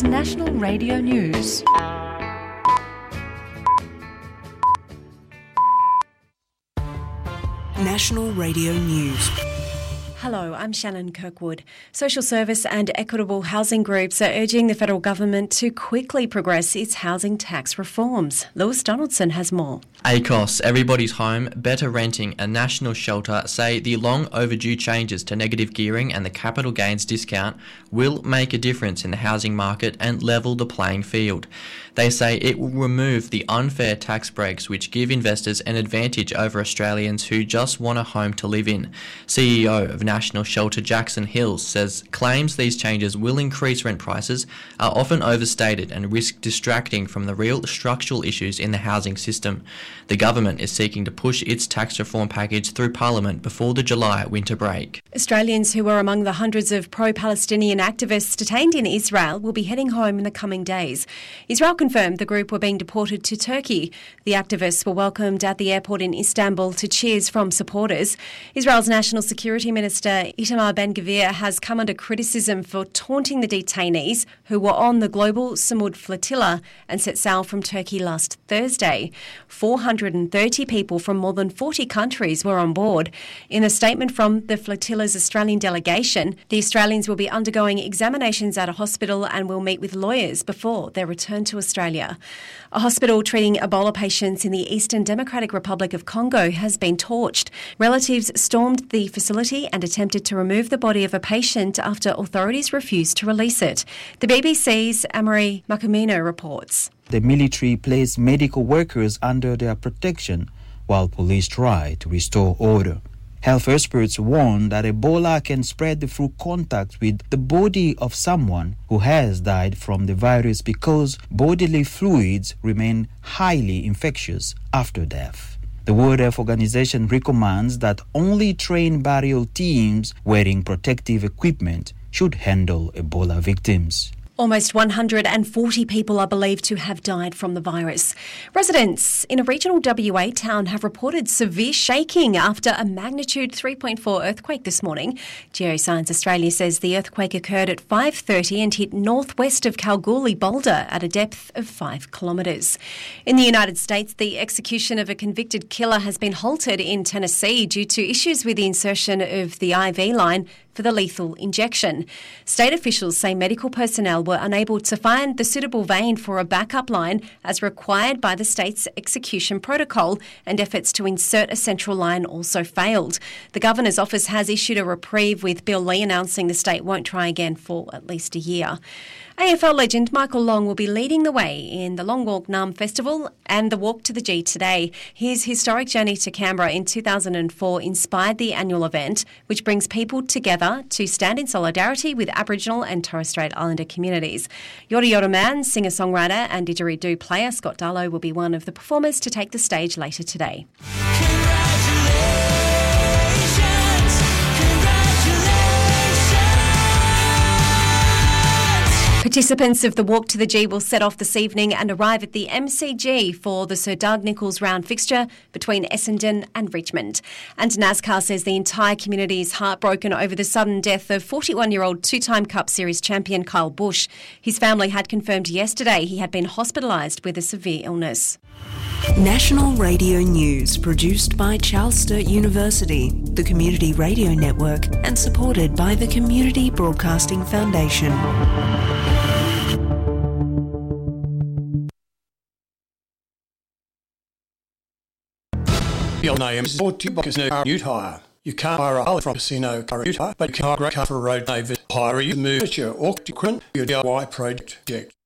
National Radio News. National Radio News. Hello, I'm Shannon Kirkwood. Social service and equitable housing groups are urging the federal government to quickly progress its housing tax reforms. Lewis Donaldson has more. ACOS, Everybody's Home, Better Renting and National Shelter say the long overdue changes to negative gearing and the capital gains discount will make a difference in the housing market and level the playing field. They say it will remove the unfair tax breaks which give investors an advantage over Australians who just want a home to live in. CEO of National Shelter Jackson Hills says claims these changes will increase rent prices are often overstated and risk distracting from the real structural issues in the housing system. The government is seeking to push its tax reform package through Parliament before the July winter break. Australians who were among the hundreds of pro-Palestinian activists detained in Israel will be heading home in the coming days. Israel confirmed the group were being deported to Turkey. The activists were welcomed at the airport in Istanbul to cheers from supporters. Israel's National Security Minister Itamar Ben-Gvir has come under criticism for taunting the detainees who were on the global Samud flotilla and set sail from Turkey last Thursday. 430 people from more than 40 countries were on board. In a statement from the flotilla's Australian delegation, the Australians will be undergoing examinations at a hospital and will meet with lawyers before their return to Australia. A hospital treating Ebola patients in the Eastern Democratic Republic of Congo has been torched. Relatives stormed the facility and attempted to remove the body of a patient after authorities refused to release it. The BBC's Amory Makumino reports. The military placed medical workers under their protection while police try to restore order. Health experts warn that Ebola can spread through contact with the body of someone who has died from the virus because bodily fluids remain highly infectious after death. The World Health Organization recommends that only trained burial teams wearing protective equipment should handle Ebola victims. Almost 140 people are believed to have died from the virus. Residents in a regional WA town have reported severe shaking after a magnitude 3.4 earthquake this morning. Geoscience Australia says the earthquake occurred at 5:30 and hit northwest of Kalgoorlie Boulder at a depth of 5 kilometres. In the United States, the execution of a convicted killer has been halted in Tennessee due to issues with the insertion of the IV line for the lethal injection. State officials say medical personnel were unable to find the suitable vein for a backup line as required by the state's execution protocol, and efforts to insert a central line also failed. The Governor's office has issued a reprieve, with Bill Lee announcing the state won't try again for at least a year. AFL legend Michael Long will be leading the way in the Long Walk Naarm Festival and the Walk to the G today. His historic journey to Canberra in 2004 inspired the annual event, which brings people together to stand in solidarity with Aboriginal and Torres Strait Islander communities. Yorta Yorta Man, singer-songwriter and didgeridoo player Scott Darlow will be one of the performers to take the stage later today. Participants of the Walk to the G will set off this evening and arrive at the MCG for the Sir Doug Nicholls round fixture between Essendon and Richmond. And NASCAR says the entire community is heartbroken over the sudden death of 41-year-old two-time Cup Series champion Kyle Busch. His family had confirmed yesterday he had been hospitalised with a severe illness. National Radio News, produced by Charles Sturt University, the Community Radio Network, and supported by the Community Broadcasting Foundation. Your name is brought to you by Casino Utah. You can't hire a hire from Casino Utah, but you can hire a car for a road neighbour. Hire you move your equipment, your DIY project.